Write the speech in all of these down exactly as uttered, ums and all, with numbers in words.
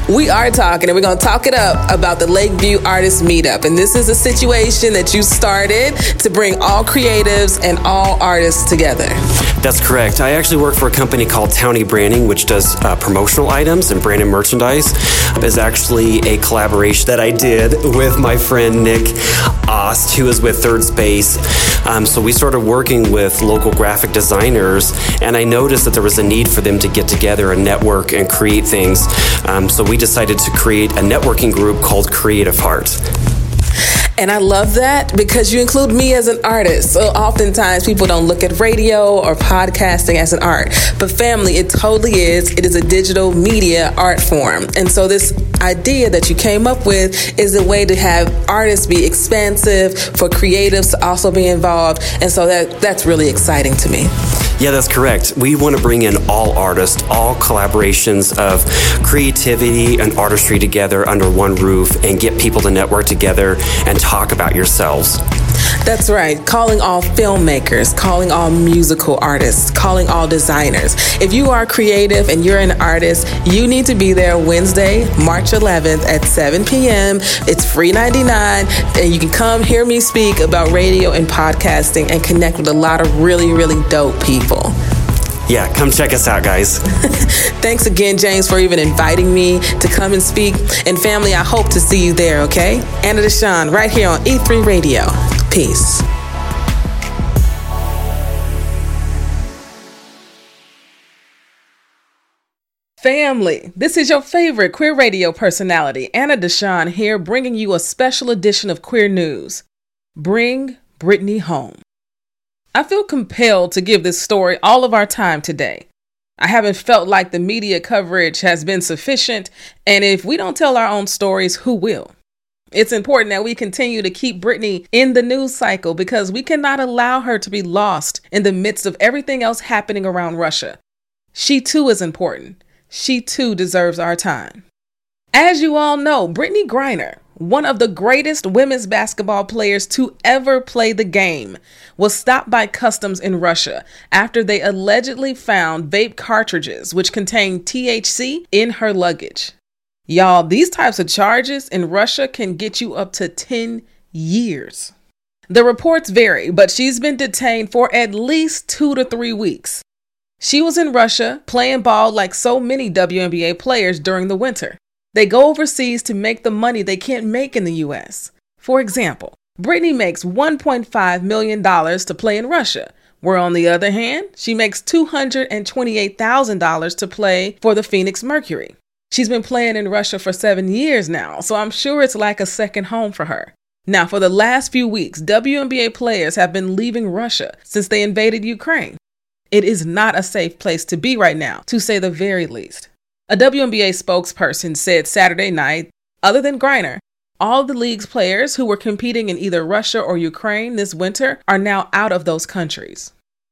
We are talking, and we're going to talk it up about the Lakeview Artists Meetup. And this is a situation that you started to bring all creatives and all artists together. That's correct. I actually work for a company called Townie Branding, which does uh, promotional items and branded merchandise. It's actually a collaboration that I did with my friend Nick Ost, who is with Third Space. Um, so we started working with local graphic designers, and I noticed that there was a need for them to get together and network and create things. Um, so we decided to create a networking group called Creative Heart. And I love that because you include me as an artist. So oftentimes people don't look at radio or podcasting as an art. But family, it totally is. It is a digital media art form. And so this idea that you came up with is a way to have artists be expansive, for creatives to also be involved. And so that that's really exciting to me. Yeah, that's correct. We want to bring in all artists, all collaborations of creativity and artistry together under one roof and get people to network together and talk about yourselves. That's right. Calling all filmmakers, calling all musical artists, calling all designers. If you are creative and you're an artist, you need to be there Wednesday, March eleventh at seven p.m. It's free ninety-nine, and you can come hear me speak about radio and podcasting and connect with a lot of really, really dope people. Yeah, come check us out, guys. Thanks again, James, for even inviting me to come and speak. And family, I hope to see you there, okay? Anna Deshawn, right here on E three Radio. Peace. Family, this is your favorite queer radio personality, Anna Deshawn, here bringing you a special edition of Queer News. Bring Britney home. I feel compelled to give this story all of our time today. I haven't felt like the media coverage has been sufficient, and if we don't tell our own stories, who will? It's important that we continue to keep Britney in the news cycle because we cannot allow her to be lost in the midst of everything else happening around Russia. She too is important. She too deserves our time. As you all know, Brittney Griner, one of the greatest women's basketball players to ever play the game, was stopped by customs in Russia after they allegedly found vape cartridges which contained T H C in her luggage. Y'all, these types of charges in Russia can get you up to ten years. The reports vary, but she's been detained for at least two to three weeks. She was in Russia playing ball like so many W N B A players during the winter. They go overseas to make the money they can't make in the U S. For example, Britney makes one point five million dollars to play in Russia, where on the other hand, she makes two hundred twenty-eight thousand dollars to play for the Phoenix Mercury. She's been playing in Russia for seven years now, so I'm sure it's like a second home for her. Now, for the last few weeks, W N B A players have been leaving Russia since they invaded Ukraine. It is not a safe place to be right now, to say the very least. A W N B A spokesperson said Saturday night, other than Griner, all the league's players who were competing in either Russia or Ukraine this winter are now out of those countries.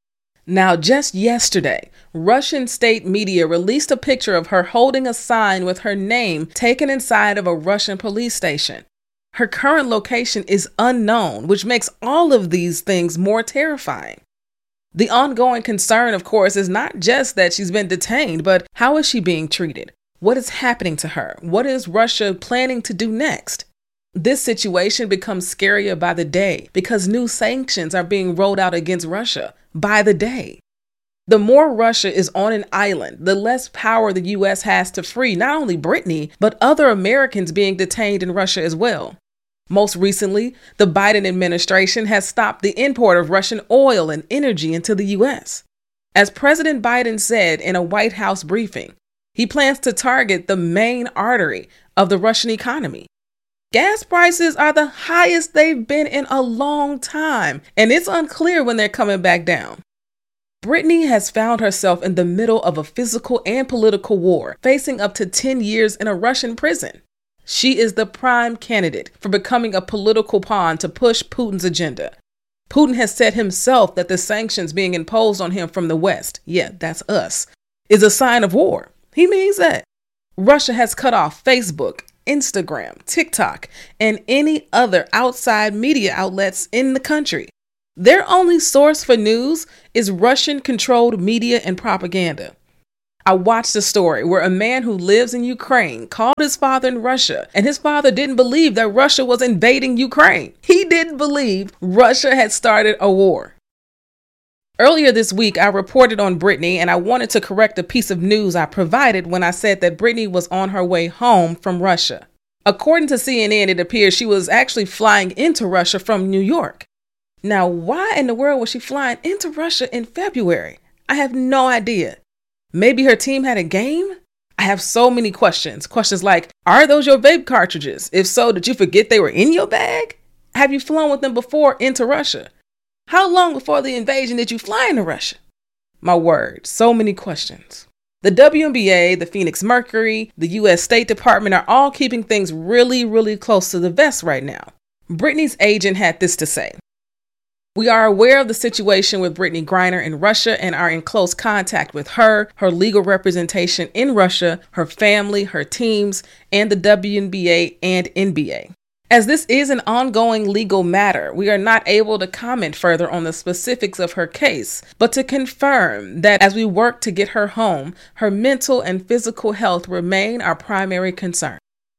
Now, just yesterday, Russian state media released a picture of her holding a sign with her name taken inside of a Russian police station. Her current location is unknown, which makes all of these things more terrifying. The ongoing concern, of course, is not just that she's been detained, but how is she being treated? What is happening to her? What is Russia planning to do next? This situation becomes scarier by the day because new sanctions are being rolled out against Russia by the day. The more Russia is on an island, the less power the U S has to free not only Britney, but other Americans being detained in Russia as well. Most recently, the Biden administration has stopped the import of Russian oil and energy into the U S. As President Biden said in a White House briefing, he plans to target the main artery of the Russian economy. Gas prices are the highest they've been in a long time, and it's unclear when they're coming back down. Britney has found herself in the middle of a physical and political war, facing up to ten years in a Russian prison. She is the prime candidate for becoming a political pawn to push Putin's agenda. Putin has said himself that the sanctions being imposed on him from the West, yeah, that's us, is a sign of war. He means that. Russia has cut off Facebook, Instagram, TikTok, and any other outside media outlets in the country. Their only source for news is Russian-controlled media and propaganda. I watched a story where a man who lives in Ukraine called his father in Russia, and his father didn't believe that Russia was invading Ukraine. He didn't believe Russia had started a war. Earlier this week, I reported on Britney, and I wanted to correct a piece of news I provided when I said that Britney was on her way home from Russia. According to C N N, it appears she was actually flying into Russia from New York. Now, why in the world was she flying into Russia in February? I have no idea. Maybe her team had a game? I have so many questions. Questions like, are those your vape cartridges? If so, did you forget they were in your bag? Have you flown with them before into Russia? How long before the invasion did you fly into Russia? My word, so many questions. The W N B A, the Phoenix Mercury, the U S State Department are all keeping things really, really close to the vest right now. Britney's agent had this to say. We are aware of the situation with Brittney Griner in Russia and are in close contact with her, her legal representation in Russia, her family, her teams, and the W N B A and N B A. As this is an ongoing legal matter, we are not able to comment further on the specifics of her case, but to confirm that as we work to get her home, her mental and physical health remain our primary concern.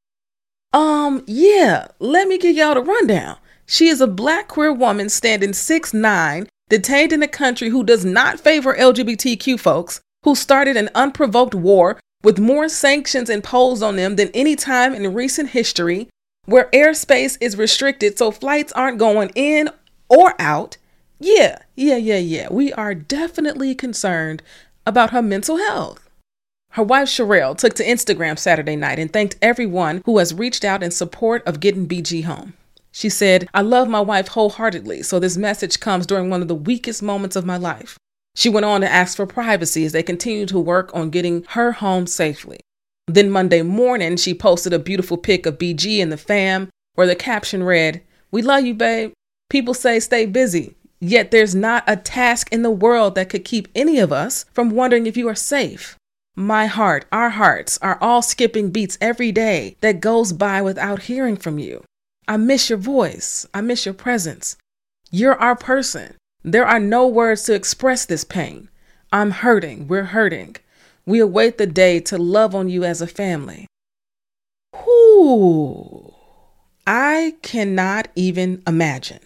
Um, yeah, let me give y'all the rundown. She is a Black queer woman standing six nine, detained in a country who does not favor L G B T Q folks, who started an unprovoked war with more sanctions imposed on them than any time in recent history, where airspace is restricted so flights aren't going in or out. Yeah, yeah, yeah, yeah. We are definitely concerned about her mental health. Her wife, Sherelle, took to Instagram Saturday night and thanked everyone who has reached out in support of getting B G home. She said, I love my wife wholeheartedly, so this message comes during one of the weakest moments of my life. She went on to ask for privacy as they continue to work on getting her home safely. Then Monday morning, she posted a beautiful pic of B G and the fam, where the caption read, we love you, babe. People say stay busy, yet there's not a task in the world that could keep any of us from wondering if you are safe. My heart, our hearts are all skipping beats every day that goes by without hearing from you. I miss your voice. I miss your presence. You're our person. There are no words to express this pain. I'm hurting. We're hurting. We await the day to love on you as a family. Whoo! I cannot even imagine.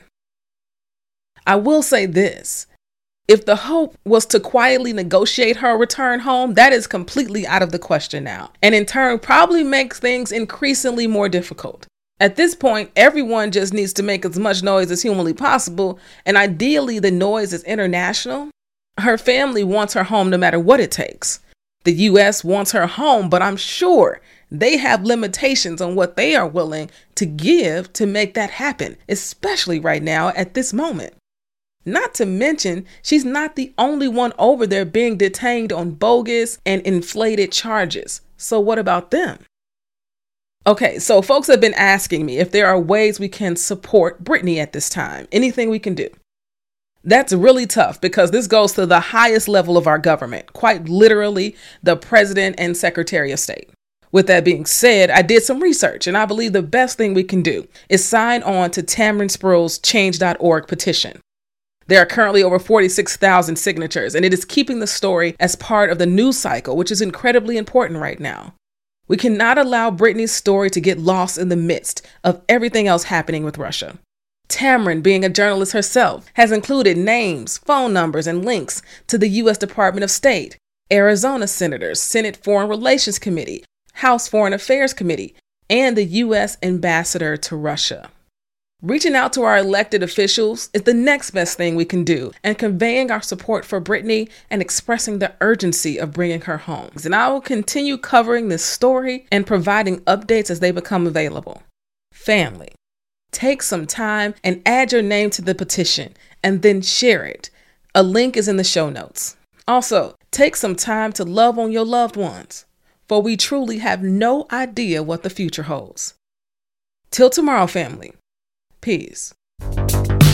I will say this. If the hope was to quietly negotiate her return home, that is completely out of the question now, and in turn probably makes things increasingly more difficult. At this point, everyone just needs to make as much noise as humanly possible, and ideally the noise is international. Her family wants her home no matter what it takes. The U S wants her home, but I'm sure they have limitations on what they are willing to give to make that happen, especially right now at this moment. Not to mention, she's not the only one over there being detained on bogus and inflated charges. So what about them? Okay, so folks have been asking me if there are ways we can support Britney at this time, anything we can do. That's really tough because this goes to the highest level of our government, quite literally the president and secretary of state. With that being said, I did some research and I believe the best thing we can do is sign on to Tamron Sproul's change dot org petition. There are currently over forty-six thousand signatures, and it is keeping the story as part of the news cycle, which is incredibly important right now. We cannot allow Britney's story to get lost in the midst of everything else happening with Russia. Tamron, being a journalist herself, has included names, phone numbers, and links to the U S Department of State, Arizona senators, Senate Foreign Relations Committee, House Foreign Affairs Committee, and the U S Ambassador to Russia. Reaching out to our elected officials is the next best thing we can do, and conveying our support for Britney and expressing the urgency of bringing her home. And I will continue covering this story and providing updates as they become available. Family, take some time and add your name to the petition and then share it. A link is in the show notes. Also, take some time to love on your loved ones, for we truly have no idea what the future holds. Till tomorrow, family. Peace.